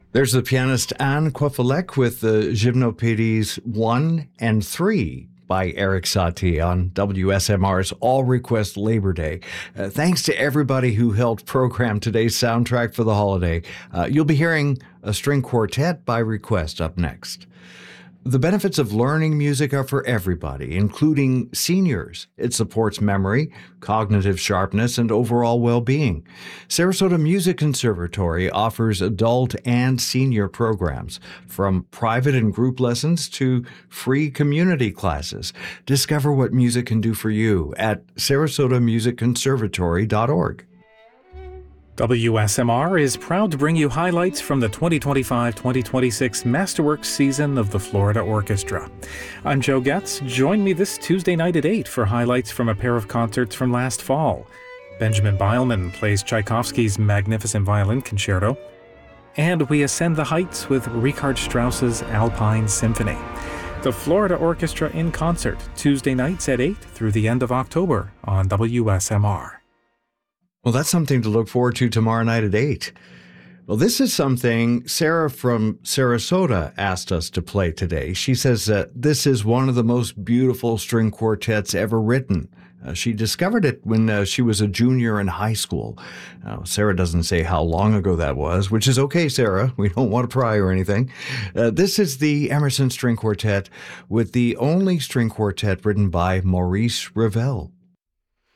There's the pianist Anne Kovalek with the Gymnopédies 1 and 3 by Eric Satie on WSMR's All Request Labor Day. Thanks to everybody who helped program today's soundtrack for the holiday. You'll be hearing a string quartet by request up next. The benefits of learning music are for everybody, including seniors. It supports memory, cognitive sharpness, and overall well-being. Sarasota Music Conservatory offers adult and senior programs, from private and group lessons to free community classes. Discover what music can do for you at sarasotamusicconservatory.org. WSMR is proud to bring you highlights from the 2025-2026 Masterworks season of the Florida Orchestra. I'm Joe Getz. Join me this Tuesday night at 8 for highlights from a pair of concerts from last fall. Benjamin Beilman plays Tchaikovsky's Magnificent Violin Concerto, and we ascend the heights with Richard Strauss's Alpine Symphony. The Florida Orchestra in concert, Tuesday nights at 8 through the end of October on WSMR. Well, that's something to look forward to tomorrow night at 8. Well, this is something Sarah from Sarasota asked us to play today. She says that this is one of the most beautiful string quartets ever written. She discovered it when she was a junior in high school. Sarah doesn't say how long ago that was, which is okay, Sarah. We don't want to pry or anything. This is the Emerson String Quartet with the only string quartet written by Maurice Ravel.